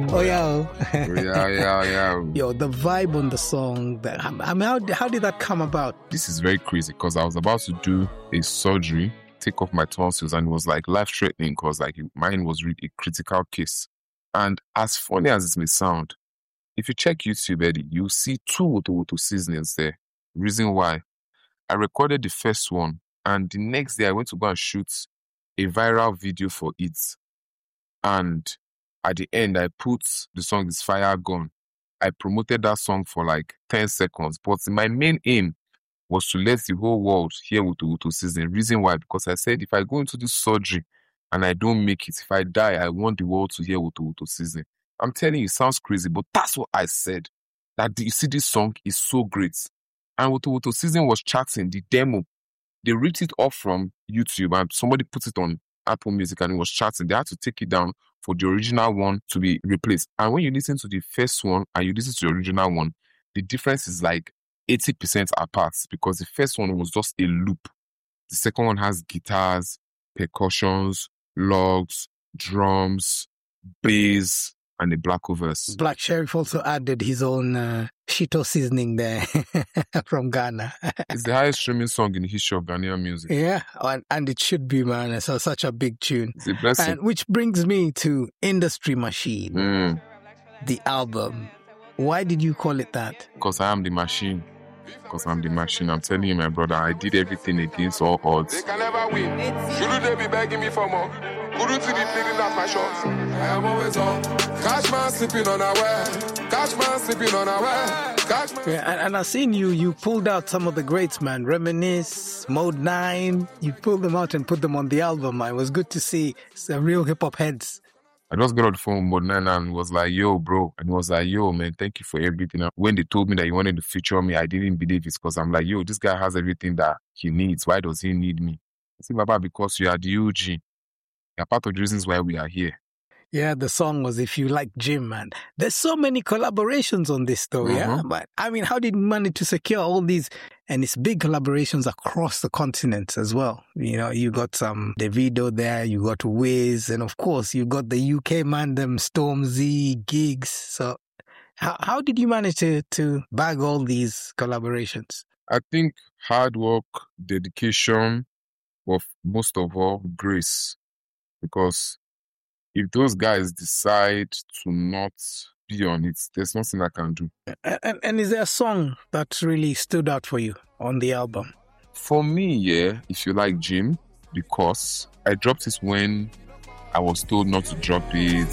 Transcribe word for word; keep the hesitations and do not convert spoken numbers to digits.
Oh yeah. yeah, yeah, yeah. Yo, the vibe on the song. That, I mean, how how did that come about? This is very crazy because I was about to do a surgery, take off my tonsils, and it was like life threatening because like mine was really a critical case. And as funny as it may sound, if you check YouTube, Eddie, you'll see two Woto Woto seasonings there. Reason why? I recorded the first one, and the next day I went to go and shoot a viral video for it. And at the end, I put the song is Fire Gone. I promoted that song for like ten seconds. But my main aim was to let the whole world hear Woto Woto Season. Reason why? Because I said if I go into this surgery and I don't make it, if I die, I want the world to hear Woto Woto Season. I'm telling you, it sounds crazy, but that's what I said. That you see, this song is so great. And Woto Woto Season was charting, the demo. They ripped it off from YouTube and somebody put it on Apple Music and it was charting. They had to take it down for the original one to be replaced. And when you listen to the first one and you listen to the original one, the difference is like eighty percent apart because the first one was just a loop. The second one has guitars, percussions, logs, drums, bass, and the Black verse. Black Sherif also added his own uh, Shito seasoning there from Ghana. It's the highest streaming song in the history of Ghanaian music. Yeah, and, and it should be, man. It's a, such a big tune. It's a blessing. And which brings me to Industry Machine, mm. the album. Why did you call it that? Because I am the machine. Because I'm the machine. I'm telling you, my brother, I did everything against all odds. They can never win. Shouldn't they be begging me for more? Couldn't see the feeling of my shots. I am always on. Catch man sleeping on our way. Catch man sleeping on our way. Catch man. Yeah, and, and I've seen you, you pulled out some of the greats, man. Reminisce, Mode nine. You pulled them out and put them on the album, man. It was good to see some real hip-hop heads. I just got on the phone with Mode nine and was like, yo, bro. And he was like, yo, man, thank you for everything. And when they told me that he wanted to feature me, I didn't believe it because I'm like, yo, this guy has everything that he needs. Why does he need me? I said, Baba, because you are the U G. You're part of the reasons why we are here. Yeah, the song was If You Like Jim, man. There's so many collaborations on this though, mm-hmm. yeah? But, I mean, how did you manage to secure all these, and it's big collaborations across the continent as well? You know, you got some Davido there, you got Wiz, and of course, you got the U K man, them Stormzy, Gigs. So, how how did you manage to, to bag all these collaborations? I think hard work, dedication, but most of all, grace. Because if those guys decide to not be on it, there's nothing I can do. And, and is there a song that really stood out for you on the album? For me, yeah, If You Like Jim, because I dropped it when I was told not to drop it.